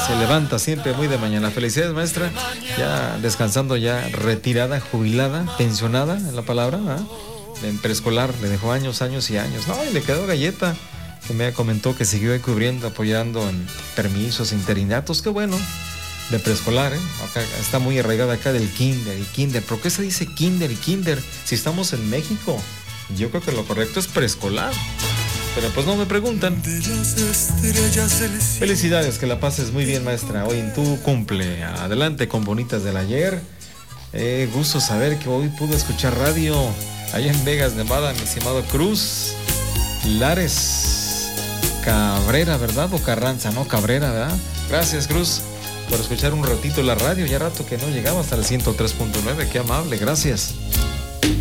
se levanta siempre muy de mañana. Felicidades, maestra. Ya descansando, ya retirada, jubilada, pensionada en la palabra, ¿eh? En preescolar, le dejó años y años. No, y le quedó galleta. Que me comentó que siguió ahí cubriendo, apoyando en permisos, interinatos. Qué bueno. De preescolar, ¿eh? Acá está muy arraigada acá del kinder y kinder. ¿Por qué se dice kinder y kinder si estamos en México? Yo creo que lo correcto es preescolar. Pero pues no me preguntan. Felicidades, que la pases muy bien, maestra. Hoy en tu cumple. Adelante con bonitas del ayer. Gusto saber que hoy pude escuchar radio allá en Vegas, Nevada, mi estimado Cruz Lares Cabrera, ¿verdad? O Carranza, no, Cabrera, ¿verdad? Gracias, Cruz, por escuchar un ratito la radio. Ya rato que no llegaba hasta el 103.9. Qué amable, gracias.